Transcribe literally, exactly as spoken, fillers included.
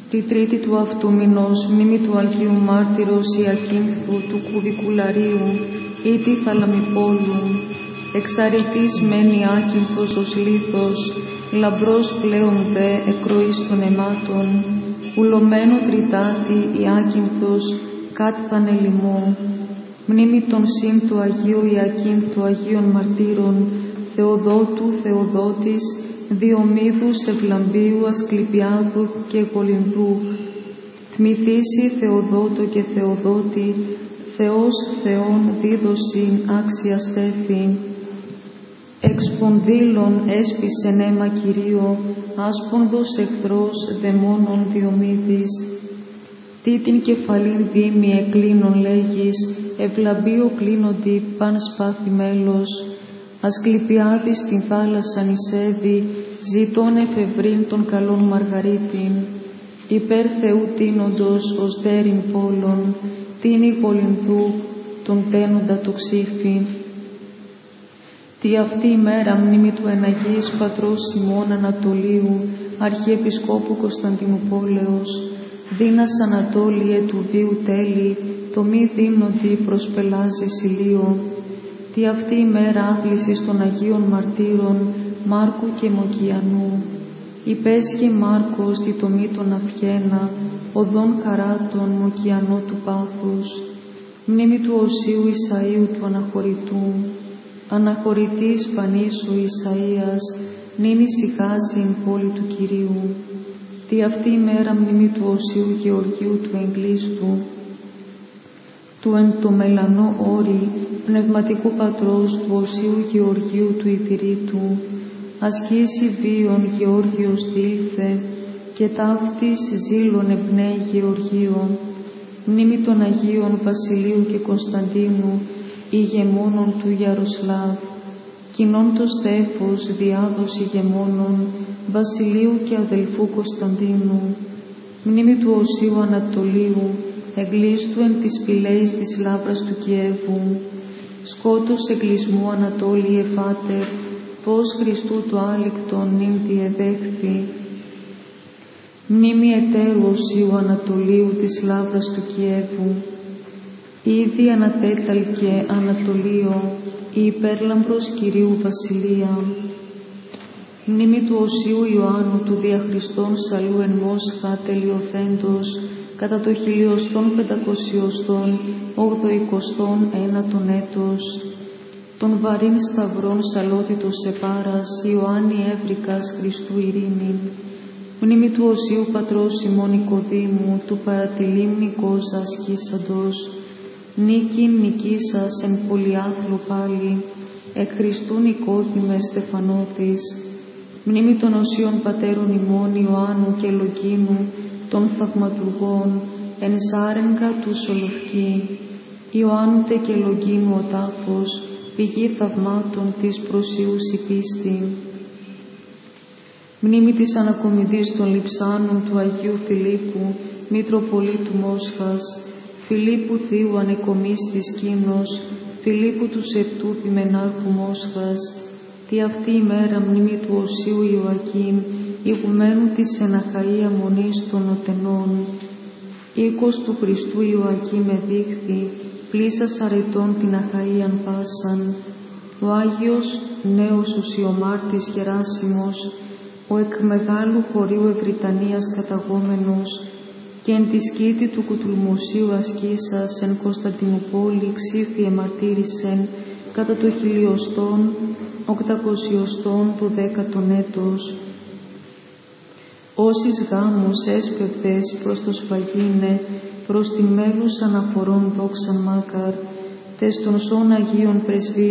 Τη τρίτη του αυτού μηνός, μνήμη του Αγίου Μάρτυρος Ιακίνθου του Κουδικουλαρίου ή τη Θαλαμιπόλου. Εξαρετής μένει άκυνθος ως λίθος, λαμπρός πλέον δε εκροής των αιμάτων. Ουλωμένο τριτάτη η άκυνθος κάτθανε λοιμό. Μνήμη των συν του Αγίου Ιακίνθου Αγίων Μαρτύρων, Θεοδότου Θεοδότης, Διομήδους Ευλαμπίου Ασκληπιάδου και Κολυνδού. Τμηθήσει Θεοδότο και Θεοδότη, Θεός Θεόν δίδωσιν άξια στέφη. Εξ πονδύλων έσπισεν αίμα Κυρίω, άσπονδος εχθρός δαιμόνων Διομήδης. Τι την κεφαλήν δήμη εκλίνων λέγεις, ευλαμπείο κλείνοντι παν σπάθη μέλος. Ασκληπιάδης την θάλασσαν εισέβη, ζητών εφευρήν των καλών Μαργαρίτην. Υπέρ Θεού τίνοντος ως δέριν πόλων, τίνη Κολυνδού τον τένοντα το ξύφι. Τι αυτή η μέρα μνήμη του εναγής πατρός Σιμών Ανατολίου, Αρχιεπισκόπου Κωνσταντινουπόλεως, δίνας Ανατόλιε του βίου τέλη, το μη δίνοντι προσπελάζει ηλίο. Τι αυτή η μέρα άθλησης των Αγίων Μαρτύρων Μάρκου και Μοκιανού. Υπέσχε Μάρκος τη τομή των αυχένα, οδόν χαράτων Μοκιανό του πάθους. Μνήμη του Οσίου Ισαΐου του Αναχωρητού. Αναχωρητής Πανίσου Ισαΐας, νυν ησυχάσιν πόλη του Κυρίου. Τι αυτή η μέρα μνήμη του Οσίου Γεωργίου του Εγκλήστου. Του εν το μελανό όρη πνευματικού πατρός του Οσίου Γεωργίου του Ιπηρήτου, ασκήσει βίον Γεώργιος δήλθε και ταύτης ζήλων εμπνέει Γεωργίο. Μνήμη των Αγίων Βασιλείου και Κωνσταντίνου, ηγεμόνων του Ιαροσλάβ, κοινών το στέφος διάδοση ηγεμόνων Βασιλείου και αδελφού Κωνσταντίνου. Μνήμη του Οσίου Ανατολίου, εγκλήστου εν της πηλαίης της λάβρας του Κιέβου. Σκότος εγκλισμού Ανατόλιε Φάτερ, πως Χριστού το άλικτον νυν διεδέχθη. Μνήμη εταίρου Οσίου Ανατολίου της λάβρας του Κιέβου. Ήδη ανατέταλκε Ανατολίο, η υπέρλαμπρος Κυρίου Βασιλεία. Μνήμη του Οσίου Ιωάννου του διαχριστών Σαλού εν Μόσχα τελειοθέντος, κατά το χιλιοστόν πεντακοσιοστόν ογδοηκοστόν ένατον έτος. Των βαρύν σταυρών σαλότητος επάρας, Ιωάννη Εύρικας Χριστού ειρήνην. Μνήμη του Οσίου Πατρός Σιμών Νικοδήμου, του παρατηλήμνικος ασκήσαντος. Νίκην νικήσας εν πολυάθλου πάλι, εκ Χριστού Νικόδημε Στεφανώθης. Μνήμη των Οσίων Πατέρων ημών Ιωάννου και Λογίνου, των θαυματουργών, εν Σάρεγγα του Σολοφκή. Ιωάννου τε και Λογίνου ο τάφος, πηγή θαυμάτων της προσιούς η πίστη. Μνήμη της ανακομιδής των λειψάνων του Αγίου Φιλίππου, Μητροπολίτου Μόσχας, Φιλίππου Θείου ανεκομίστης Κίνος, Φιλίππου του Σεπτού Πιμενάρχου Μόσχας. Τι αυτή η μέρα μνήμη του Οσίου Ιωακήμ, ηγουμένου της εν Αχαΐα Μονής των Οτενών. Οίκος του Χριστού Ιωακήμ εδείχθη, πλήσας αρετών την Αχαΐαν πάσαν. Ο Άγιος νέος Οσιομάρτης Γεράσιμος, ο εκ μεγάλου χωρίου Ευρυτανίας καταγόμενος, και εν τη σκήτη του Κουτουλμοσίου ασκήσας εν Κωνσταντινουπόλη ξύφη εμαρτύρησεν κατά το χιλιοστόν οκτακοσιοστόν το δέκατον έτος. Όσης γάμους έσπευδες προς το σφαγίνε, προς τη μέλους αναφορών δόξαν μάκαρ, τες των σών Αγίων Πρεσβείων